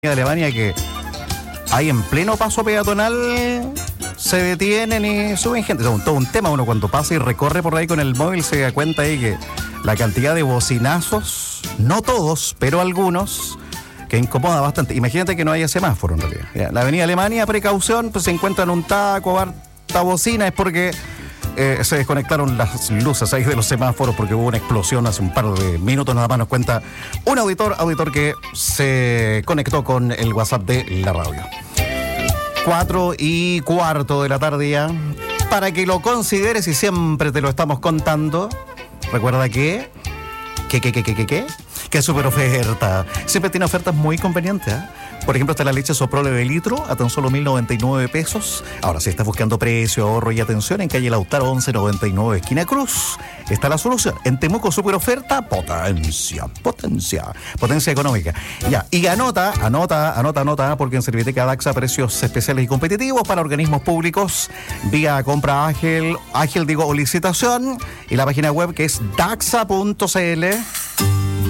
de Alemania que ahí en pleno paso peatonal se detienen y suben gente. Es todo un tema. Uno cuando pasa y recorre por ahí con el móvil se da cuenta ahí que la cantidad de bocinazos, no todos, pero algunos, que incomoda bastante. Imagínate que no haya semáforo en realidad. Ya, la avenida Alemania, precaución, pues se encuentran un taco, harta bocina, es porque se desconectaron las luces ahí de los semáforos porque hubo una explosión hace un par de minutos. Nada más nos cuenta un auditor que se conectó con el WhatsApp de la radio. 4:15 de la tarde ya. Para que lo consideres y siempre te lo estamos contando. Recuerda que es súper oferta. Siempre tiene ofertas muy convenientes, ¿eh? Por ejemplo, está la leche Soprole de litro a tan solo 1.099 pesos. Ahora, si estás buscando precio, ahorro y atención, en calle Lautaro 1199, esquina Cruz, está la solución. En Temuco, súper oferta, potencia económica. Ya, y anota, porque en Serviteca Daxa, precios especiales y competitivos para organismos públicos, vía compra ágil o licitación, y la página web que es daxa.cl.